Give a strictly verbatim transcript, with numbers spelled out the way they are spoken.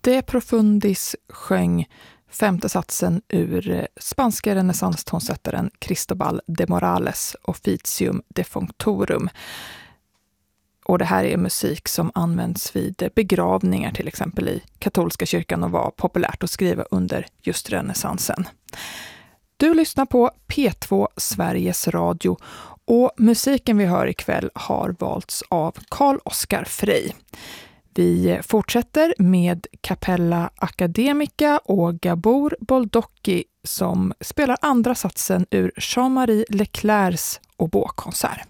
De Profundis sjöng femte satsen ur spanska renässanstonsättaren Cristobal de Morales Officium Defunctorum. Och det här är musik som används vid begravningar till exempel i katolska kyrkan och var populärt att skriva under just renässansen. Du lyssnar på P två Sveriges Radio och musiken vi hör ikväll har valts av Carl-Oskar Frey. Vi fortsätter med Capella Academica och Gabor Boldocchi som spelar andra satsen ur Jean-Marie Leclercs oboekonsert.